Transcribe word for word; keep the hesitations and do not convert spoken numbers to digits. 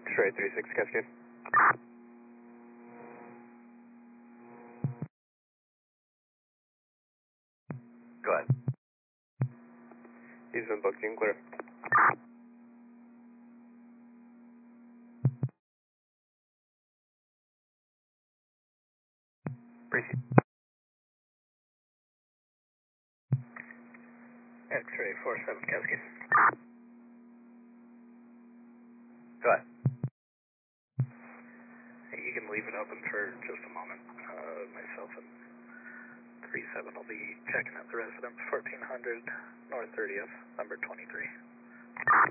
X-ray three six Cascade. Go ahead. He's been booked in clear. Appreciate it. X-ray four seven Cascade. Go ahead. Hey, you can leave it open for just a moment. Uh, myself and three seven will be checking out the residence, fourteen hundred North thirtieth, number twenty-three.